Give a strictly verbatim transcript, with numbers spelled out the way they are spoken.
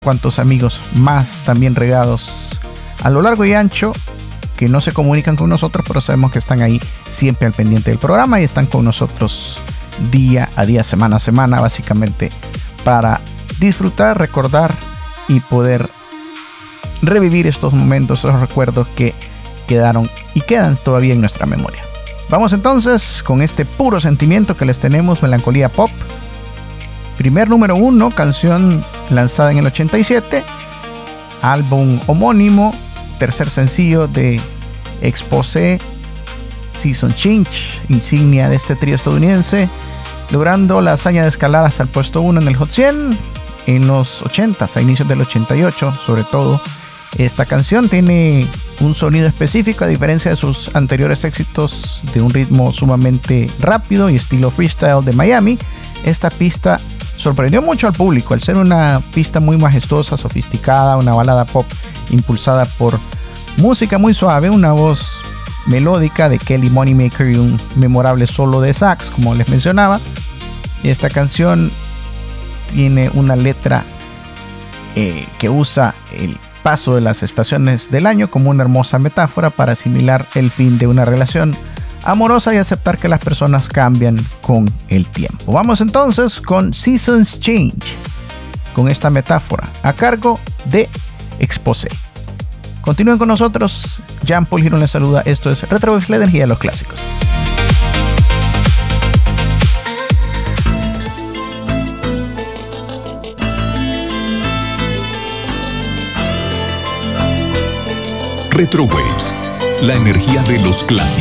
cuantos amigos más también regados a lo largo y ancho que no se comunican con nosotros, pero sabemos que están ahí siempre al pendiente del programa y están con nosotros día a día, semana a semana, básicamente para disfrutar, recordar y poder revivir estos momentos, esos recuerdos que quedaron y quedan todavía en nuestra memoria. Vamos entonces con este puro sentimiento que les tenemos, Melancolía Pop. Primer número uno, canción lanzada en el ochenta y siete, álbum homónimo, tercer sencillo de Exposé, Season Change, insignia de este trío estadounidense, logrando la hazaña de escalar hasta el puesto uno en el Hot cien en los ochentas, a inicios del ochenta y ocho. Sobre todo, esta canción tiene un sonido específico, a diferencia de sus anteriores éxitos de un ritmo sumamente rápido y estilo freestyle de Miami. Esta pista sorprendió mucho al público al ser una pista muy majestuosa, sofisticada, una balada pop impulsada por música muy suave, una voz melódica de Kelly Moneymaker y un memorable solo de sax, como les mencionaba. Esta canción tiene una letra eh, que usa el paso de las estaciones del año como una hermosa metáfora para asimilar el fin de una relación amorosa y aceptar que las personas cambian con el tiempo. Vamos entonces con Seasons Change, con esta metáfora, a cargo de Exposé. Continúen con nosotros. Jean Paul Girón les saluda. Esto es Retro Waves, la energía de los clásicos. Retro Waves, la energía de los clásicos.